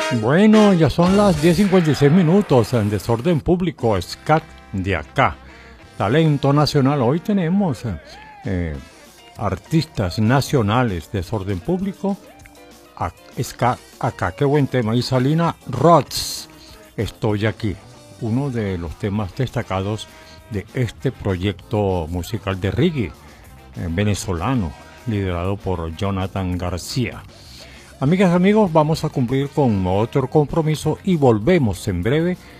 Bueno, ya son las 10:56 minutos en Desorden Público, SCAT de acá. Talento nacional. Hoy tenemos artistas nacionales, Desorden Público, SCAT acá. Qué buen tema. Isalina Rods, Estoy aquí. Uno de los temas destacados de este proyecto musical de reggae venezolano, liderado por Jonathan García. Amigas y amigos, vamos a cumplir con otro compromiso y volvemos en breve